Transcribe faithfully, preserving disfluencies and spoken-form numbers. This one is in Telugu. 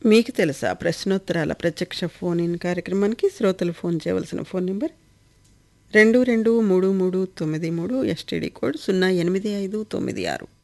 మీకు తెలుసా ప్రశ్నోత్తరాల ప్రత్యక్ష ఫోన్ ఇన్ కార్యక్రమానికి శ్రోతలు ఫోన్ చేయవలసిన ఫోన్ నెంబర్ రెండు రెండు మూడు మూడు తొమ్మిది మూడు ఎస్టీడీ కోడ్ సున్నా ఎనిమిది ఐదు తొమ్మిది ఆరు.